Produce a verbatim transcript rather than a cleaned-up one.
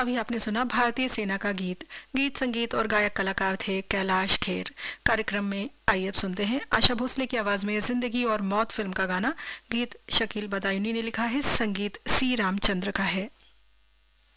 अभी आपने सुना भारतीय सेना का गीत। गीत संगीत और गायक कलाकार थे कैलाश खेर। कार्यक्रम में आइए अब सुनते हैं आशा भोसले की आवाज में जिंदगी और मौत फिल्म का गाना। गीत शकील बदायूनी ने लिखा है, संगीत सी रामचंद्र का है।